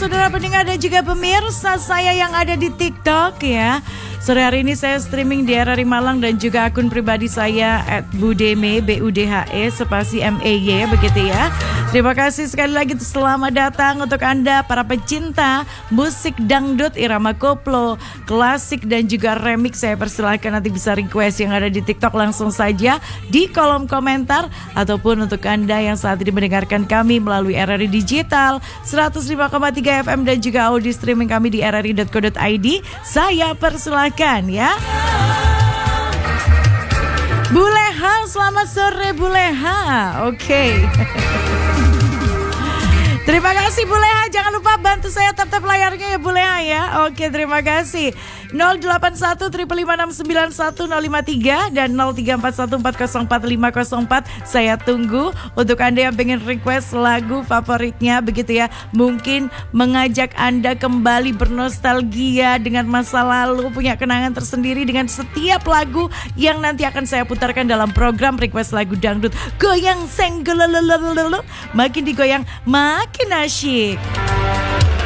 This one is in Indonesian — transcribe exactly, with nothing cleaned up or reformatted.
saudara pendengar dan juga pemirsa saya yang ada di TikTok ya. Sore hari ini saya streaming di R R I Malang dan juga akun pribadi saya at Budeme B U D H E spasi M E Y begitu ya. Terima kasih sekali lagi, selamat datang untuk Anda para pecinta musik dangdut, irama koplo, klasik dan juga remix. Saya persilahkan nanti bisa request yang ada di TikTok langsung saja di kolom komentar, ataupun untuk Anda yang saat ini mendengarkan kami melalui R R I Digital seratus lima koma tiga F M dan juga audio streaming kami di r r i dot co dot i d. Saya persilahkan ya. Buleha, selamat sore Buleha. Oke. Okay. Terima kasih Buleha, jangan lupa bantu saya tap-tap layarnya ya Buleha ya. Oke, terima kasih. nol delapan satu lima lima enam sembilan satu nol lima tiga dan nol tiga empat satu empat nol empat lima nol empat. Saya tunggu untuk Anda yang pengen request lagu favoritnya begitu ya. Mungkin mengajak Anda kembali bernostalgia dengan masa lalu, punya kenangan tersendiri dengan setiap lagu yang nanti akan saya putarkan dalam program request lagu dangdut. Goyang senggolololololo, makin digoyang makin asyik.